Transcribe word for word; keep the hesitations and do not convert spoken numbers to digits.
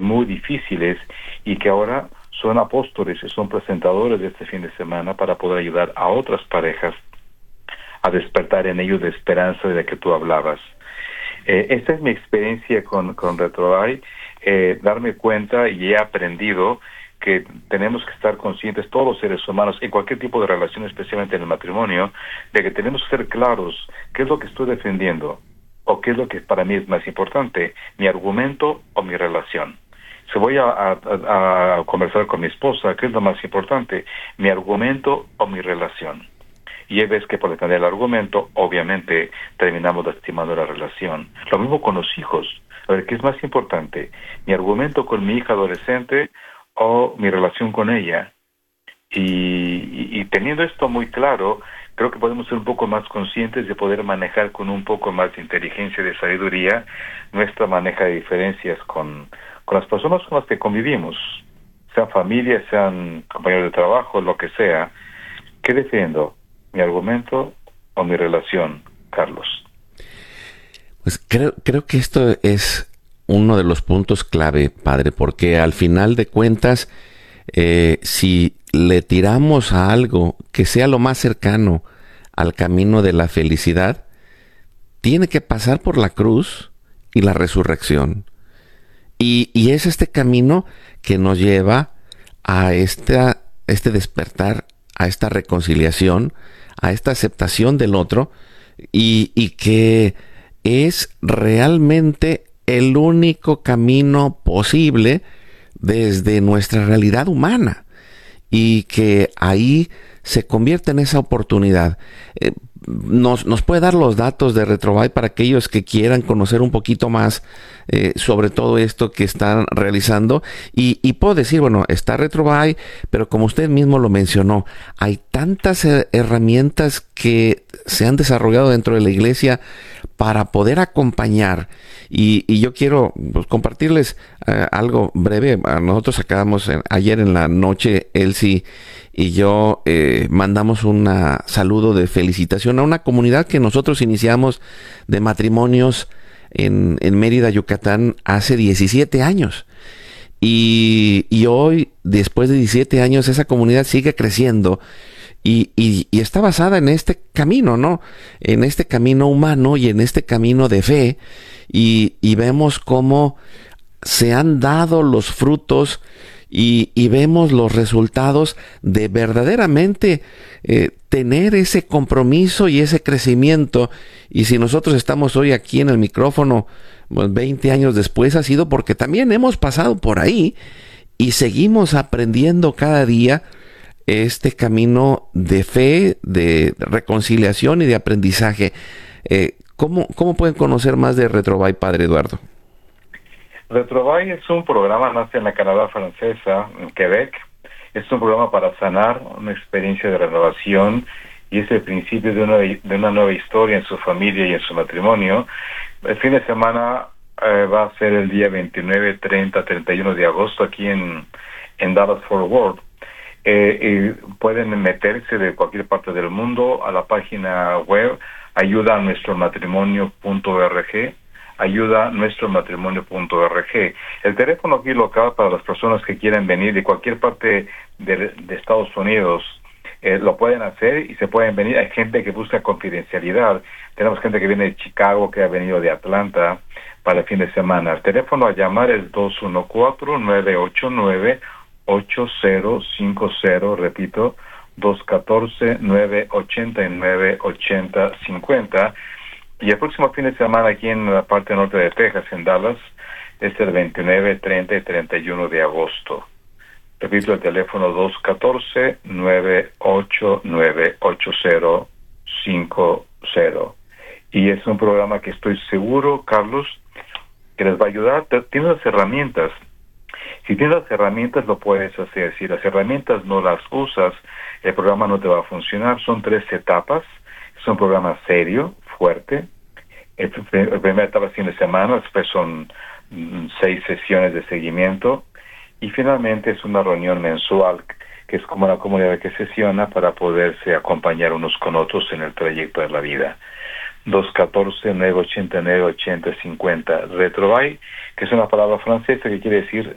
muy difíciles y que ahora son apóstoles y son presentadores de este fin de semana para poder ayudar a otras parejas a despertar en ellos de esperanza de la que tú hablabas. Eh, esta es mi experiencia con, con Retrobuy, eh, darme cuenta, y he aprendido que tenemos que estar conscientes, todos los seres humanos, en cualquier tipo de relación, especialmente en el matrimonio, de que tenemos que ser claros qué es lo que estoy defendiendo, o qué es lo que para mí es más importante, mi argumento o mi relación. Si voy a, a, a conversar con mi esposa, ¿qué es lo más importante? ¿Mi argumento o mi relación? Y ves que por defender el argumento, obviamente, terminamos lastimando la relación. Lo mismo con los hijos. A ver, ¿qué es más importante? ¿Mi argumento con mi hija adolescente o mi relación con ella? Y, y, y teniendo esto muy claro, creo que podemos ser un poco más conscientes de poder manejar con un poco más de inteligencia y de sabiduría nuestra maneja de diferencias con, con las personas con las que convivimos, sean familias, sean compañeros de trabajo, lo que sea. ¿Qué defiendo? ¿Mi argumento o mi relación, Carlos? Pues creo, creo que esto es uno de los puntos clave, padre, porque al final de cuentas, eh, si le tiramos a algo que sea lo más cercano al camino de la felicidad, tiene que pasar por la cruz y la resurrección. Y, y es este camino que nos lleva a esta, este despertar, a esta reconciliación, a esta aceptación del otro, y, y que es realmente el único camino posible desde nuestra realidad humana, y que ahí se convierte en esa oportunidad. Eh, nos, nos puede dar los datos de Retrobuy para aquellos que quieran conocer un poquito más eh, sobre todo esto que están realizando. Y, y puedo decir, bueno, está Retrobuy, pero como usted mismo lo mencionó, hay tantas herramientas que se han desarrollado dentro de la iglesia para poder acompañar. Y, y yo quiero pues, compartirles uh, algo breve. Nosotros acabamos en, ayer en la noche, Elsie y yo eh, mandamos un saludo de felicitación a una comunidad que nosotros iniciamos de matrimonios en, en Mérida, Yucatán, hace diecisiete años. Y, y hoy, después de diecisiete años, esa comunidad sigue creciendo. Y, y, y está basada en este camino, ¿no? En este camino humano y en este camino de fe. Y, y vemos cómo se han dado los frutos y, y vemos los resultados de verdaderamente eh, tener ese compromiso y ese crecimiento. Y si nosotros estamos hoy aquí en el micrófono, pues veinte años después, ha sido porque también hemos pasado por ahí y seguimos aprendiendo cada día este camino de fe, de reconciliación y de aprendizaje. Eh, ¿cómo, ¿Cómo pueden conocer más de Retrobuy, Padre Eduardo? Retrobuy es un programa, nace en la Canadá francesa, en Quebec. Es un programa para sanar una experiencia de renovación y es el principio de una, de una nueva historia en su familia y en su matrimonio. El fin de semana eh, va a ser el día veintinueve, treinta, treinta y uno de agosto aquí en, en Dallas-Fort Worth. Eh, y pueden meterse de cualquier parte del mundo a la página web ayuda a nuestro matrimonio punto org, ayuda a nuestro matrimonio punto org. El teléfono aquí local para las personas que quieran venir de cualquier parte de, de Estados Unidos, eh, lo pueden hacer y se pueden venir. Hay gente que busca confidencialidad. Tenemos gente que viene de Chicago, que ha venido de Atlanta para el fin de semana. El teléfono a llamar es dos uno cuatro, nueve ocho nueve, ocho cero cinco cero, repito, dos uno cuatro, nueve ocho nueve, ocho cero cinco cero. Y el próximo fin de semana aquí en la parte norte de Texas, en Dallas, es el veintinueve, treinta y treinta y uno de agosto. Repito, el teléfono dos uno cuatro, nueve ocho nueve, ocho cero cinco cero. Y es un programa que estoy seguro, Carlos, que les va a ayudar. Tiene las herramientas. Si tienes las herramientas, lo puedes hacer. Si las herramientas no las usas, el programa no te va a funcionar. Son tres etapas. Es un programa serio, fuerte. El, la primera etapa es fin de semana, después son mm, seis sesiones de seguimiento. Y finalmente es una reunión mensual, que es como una comunidad que sesiona para poderse acompañar unos con otros en el trayecto de la vida. dos uno cuatro, nueve ocho nueve, ocho cero cinco cero. Retrobuy, que es una palabra francesa que quiere decir